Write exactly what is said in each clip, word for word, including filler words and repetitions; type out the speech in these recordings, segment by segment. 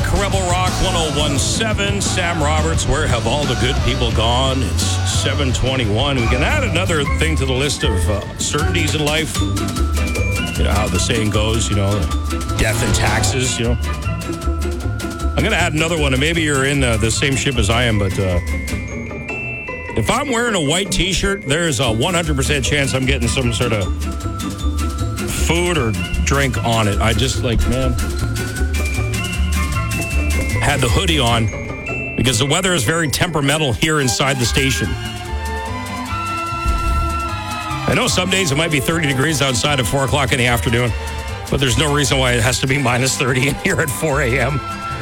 Rebel Rock ten seventeen. Sam Roberts, where have all the good people gone? It's seven twenty-one. We can add another thing to the list of uh, certainties in life. You know how the saying goes, you know, death and taxes, you know. I'm going to add another one, and maybe you're in uh, the same ship as I am, but uh, if I'm wearing a white T-shirt, there's a one hundred percent chance I'm getting some sort of food or drink on it. I just, like, man, had the hoodie on because the weather is very temperamental here inside the station. I know some days it might be thirty degrees outside at four o'clock in the afternoon, but there's no reason why it has to be minus thirty in here at four a.m.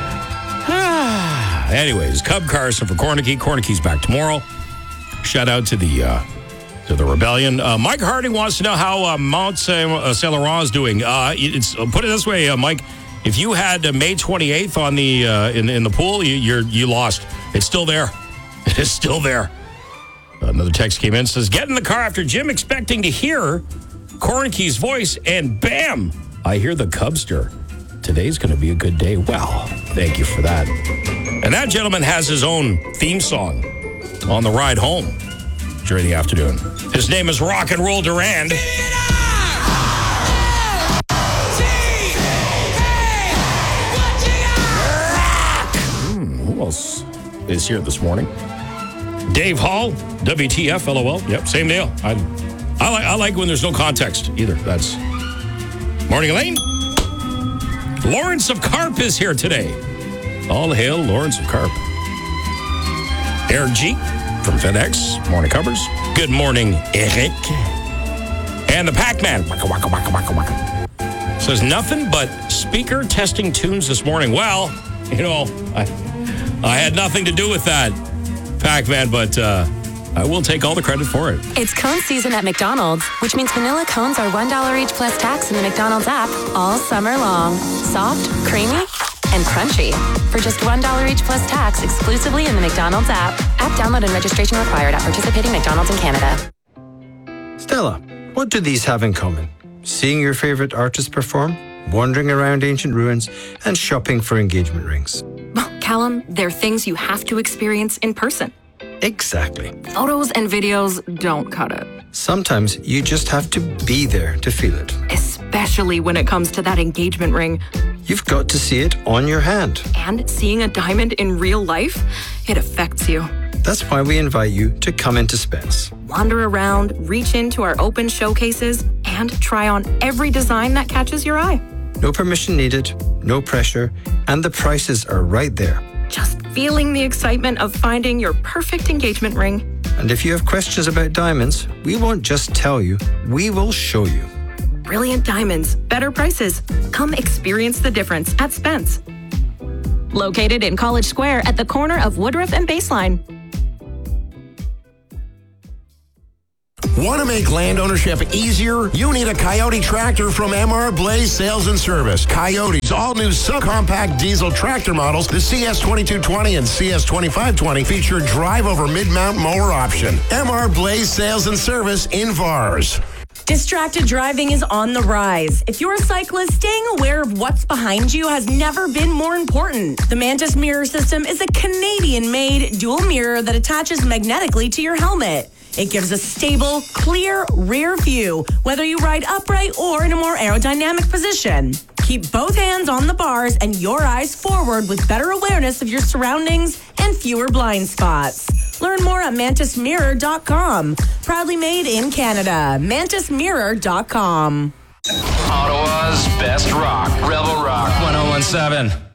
Anyways, Cub Carson for Cornicky. Cornicky's back tomorrow. Shout out to the uh, to the Rebellion. Uh, Mike Harding wants to know how uh, Mount Saint Laurent is doing. Uh, it's put it this way, uh, Mike. If you had uh, May twenty-eighth on the uh, in in the pool, you you're, you lost. It's still there. It is still there. Another text came in, says, get in the car after gym expecting to hear Cornicky's voice, and bam, I hear the Cubster. Today's going to be a good day. Well, thank you for that. And that gentleman has his own theme song on the ride home during the afternoon. His name is Rock and Roll Durand. Hmm, who else is here this morning? Dave Hall, W T F, LOL. Yep, same deal. I, I, like, I like when there's no context either. That's Morning Elaine. Lawrence of Carp is here today. All hail Lawrence of Carp. Eric G from FedEx. Morning Covers. Good morning, Eric. And the Pac-Man. Waka, waka, waka, waka, waka. Says nothing but speaker testing tunes this morning. Well, you know, I, I had nothing to do with that, Pac-Man, but uh, I will take all the credit for it. It's cone season at McDonald's, which means vanilla cones are one dollar each plus tax in the McDonald's app all summer long. Soft, creamy, and crunchy. For just one dollar each plus tax exclusively in the McDonald's app. App download and registration required at participating McDonald's in Canada. Stella, what do these have in common? Seeing your favorite artist perform, wandering around ancient ruins, and shopping for engagement rings. Well, Callum, they're things you have to experience in person. Exactly. Photos and videos don't cut it. Sometimes you just have to be there to feel it. Especially when it comes to that engagement ring. You've got to see it on your hand. And seeing a diamond in real life, it affects you. That's why we invite you to come into Spence. Wander around, reach into our open showcases, and try on every design that catches your eye. No permission needed, no pressure, and the prices are right there. Just feeling the excitement of finding your perfect engagement ring. And if you have questions about diamonds, we won't just tell you, we will show you. Brilliant diamonds, better prices. Come experience the difference at Spence. Located in College Square at the corner of Woodruff and Baseline. Want to make land ownership easier? You need a Coyote tractor from M R Blaze Sales and Service. Coyote's all-new subcompact diesel tractor models, the C S twenty-two twenty and C S twenty-five twenty, feature drive-over mid-mount mower option. M R Blaze Sales and Service in Vars. Distracted driving is on the rise. If you're a cyclist, staying aware of what's behind you has never been more important. The Mantis Mirror System is a Canadian-made dual mirror that attaches magnetically to your helmet. It gives a stable, clear rear view, whether you ride upright or in a more aerodynamic position. Keep both hands on the bars and your eyes forward with better awareness of your surroundings and fewer blind spots. Learn more at mantis mirror dot com. Proudly made in Canada. mantis mirror dot com. Ottawa's best rock. Rebel Rock ten seventeen.